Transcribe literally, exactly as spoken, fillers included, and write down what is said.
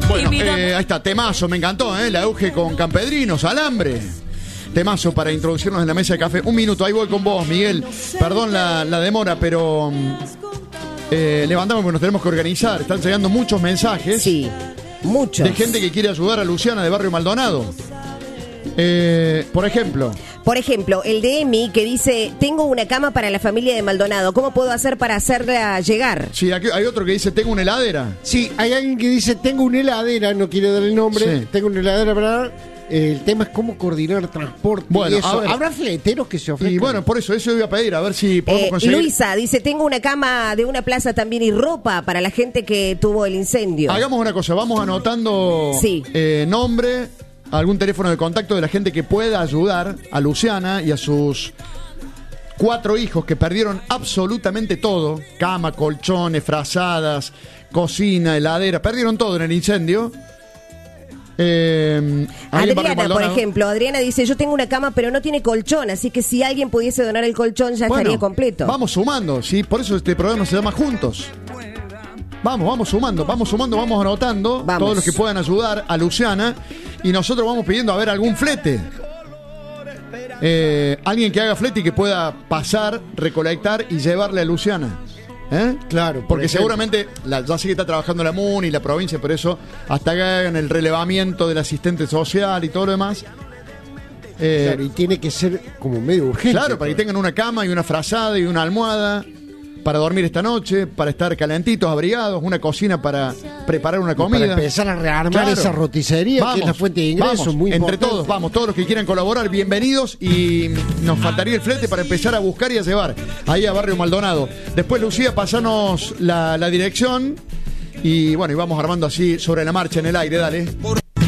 Bueno, eh, ahí está, temazo, me encantó, ¿eh? La Euge con Campedrinos, Alambre. Temazo para introducirnos en la mesa de café. Un minuto, ahí voy con vos, Miguel. Perdón la, la demora, pero eh, levantamos porque nos tenemos que organizar. Están llegando muchos mensajes. Sí, muchos. De gente que quiere ayudar a Luciana de Barrio Maldonado. Eh, por ejemplo... Por ejemplo, el de Emi que dice, tengo una cama para la familia de Maldonado, ¿cómo puedo hacer para hacerla llegar? Sí, aquí hay otro que dice, tengo una heladera. Sí, hay alguien que dice, tengo una heladera, no quiere dar el nombre, Sí. tengo una heladera para... Eh, el tema es cómo coordinar transporte. Bueno, y eso. a ver. ¿Habrá fleteros que se ofrezcan? Y bueno, por eso, eso iba a pedir, a ver si podemos Eh, conseguir... Luisa dice, tengo una cama de una plaza también y ropa para la gente que tuvo el incendio. Hagamos una cosa, vamos anotando Sí. eh, nombre, algún teléfono de contacto de la gente que pueda ayudar a Luciana y a sus cuatro hijos que perdieron absolutamente todo. Cama, colchones, frazadas, cocina, heladera, perdieron todo en el incendio. Eh, ahí en Barrio Adriana, por Maldonado. ejemplo, Adriana dice, yo tengo una cama pero no tiene colchón, así que si alguien pudiese donar el colchón ya Bueno, estaría completo. Vamos sumando, ¿sí? Por eso este programa se llama Juntos. Vamos, vamos sumando, vamos sumando, vamos anotando Vamos. todos los que puedan ayudar a Luciana y nosotros vamos pidiendo a ver algún flete. Eh, alguien que haga flete y que pueda pasar, recolectar y llevarle a Luciana. ¿Eh? Claro, por porque ejemplo. seguramente la, ya sé que está trabajando la M U N y la provincia, pero eso hasta que hagan el relevamiento del asistente social y todo lo demás. Eh, Claro, y tiene que ser como medio urgente. Claro, para que tengan una cama y una frazada y una almohada para dormir esta noche, para estar calentitos, abrigados, una cocina para preparar una comida. Para empezar a rearmar Claro. esa roticería, Vamos, que es la fuente de ingresos. vamos, Muy entre importante. todos, vamos, todos los que quieran colaborar, bienvenidos, y nos faltaría el flete para empezar a buscar y a llevar ahí a Barrio Maldonado. Después, Lucía, pasanos la, la dirección y bueno, y vamos armando así sobre la marcha en el aire, dale.